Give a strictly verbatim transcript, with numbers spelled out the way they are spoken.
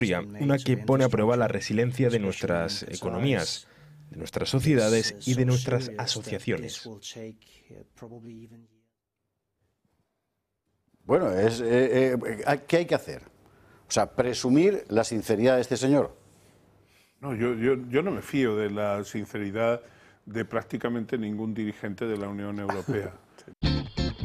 una que pone a prueba la resiliencia de nuestras economías, de nuestras sociedades y de nuestras asociaciones. Bueno, es, eh, eh, ¿qué hay que hacer? O sea, presumir la sinceridad de este señor. No, yo, yo, yo no me fío de la sinceridad de prácticamente ningún dirigente de la Unión Europea.